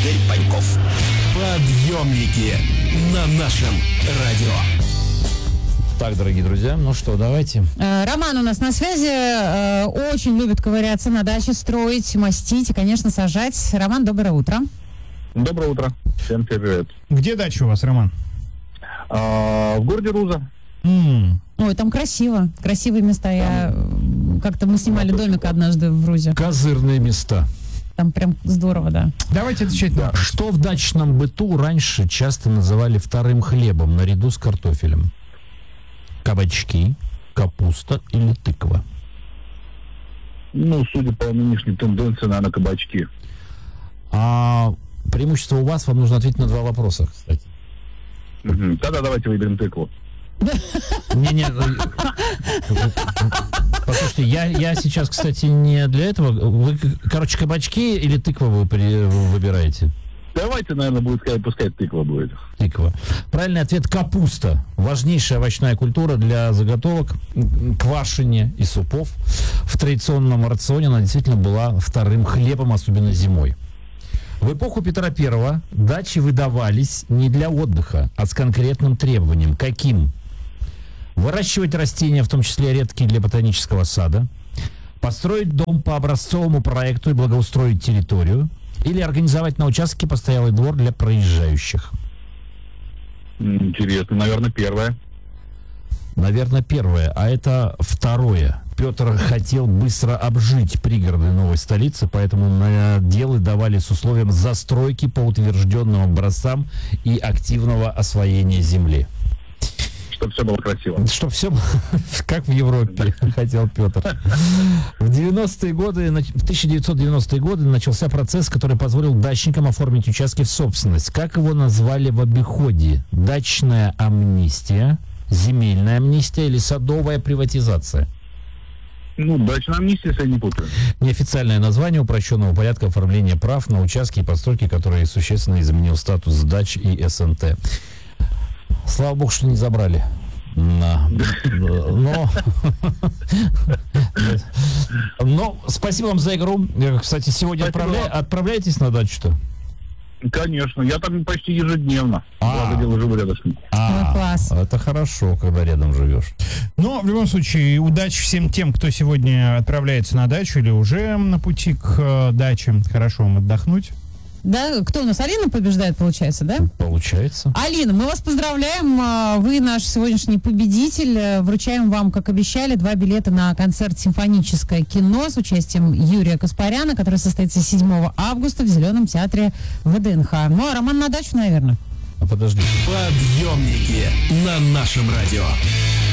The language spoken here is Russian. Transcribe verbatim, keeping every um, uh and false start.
Игорь Паньков. Подъемники на нашем радио. Так, дорогие друзья, ну что, давайте. Роман у нас на связи, очень любит ковыряться на даче, строить, мастить и, конечно, сажать. Роман, доброе утро. Доброе утро. Всем привет. Где дача у вас, Роман? А, в городе Руза. Mm. Ой, там красиво. Красивые места. Я как-то мы снимали домик однажды в Рузе. Козырные места. Там прям здорово, да. Давайте отвечать на... Что в дачном быту раньше часто называли вторым хлебом наряду с картофелем? Кабачки, капуста или тыква? Ну, судя по нынешней тенденции, наверное, кабачки. А преимущество у вас, вам нужно ответить на два вопроса, кстати. Угу. Тогда давайте выберем тыкву. Не-не, послушайте, я, я сейчас, кстати, не для этого. Вы, короче, кабачки или тыква вы при, выбираете? Давайте, наверное, будет сказать, пускай тыква будет. Тыква. Правильный ответ — капуста. Важнейшая овощная культура для заготовок, квашения и супов. В традиционном рационе она действительно была вторым хлебом, особенно зимой. В эпоху Петра Первого дачи выдавались не для отдыха, а с конкретным требованием. Каким? Выращивать растения, в том числе редкие для ботанического сада, построить дом по образцовому проекту и благоустроить территорию, или организовать на участке постоялый двор для проезжающих. Интересно, наверное, первое. Наверное, первое, а это второе. Петр хотел быстро обжить пригороды новой столицы, поэтому наделы давали с условием застройки по утвержденным образцам и активного освоения земли. Чтобы все было красиво. Чтобы все было как в Европе, хотел Петр. В девяностые годы, в тысяча девятьсот девяностые годы начался процесс, который позволил дачникам оформить участки в собственность. Как его назвали в обиходе? Дачная амнистия, земельная амнистия или садовая приватизация? Ну, дачная амнистия, если я не путаю. Неофициальное название упрощенного порядка оформления прав на участки и постройки, который существенно изменил статус дач и СНТ. Слава богу, что не забрали. Но, но спасибо вам за игру. Кстати, сегодня отправля... отправляетесь на дачу-то? Конечно, я там почти ежедневно. А, я живу рядышком. А, класс. Это хорошо, когда рядом живешь. Но в любом случае, удачи всем тем, кто сегодня отправляется на дачу или уже на пути к э, даче. Хорошо вам отдохнуть. Да, кто у нас? Алина побеждает, получается, да? Получается. Алина, мы вас поздравляем. Вы наш сегодняшний победитель. Вручаем вам, как обещали, два билета на концерт «Симфоническое кино» с участием Юрия Каспаряна, который состоится седьмого августа в Зеленом театре ВДНХ. Ну, а Роман на дачу, наверное. А подожди. Подъемники на нашем радио.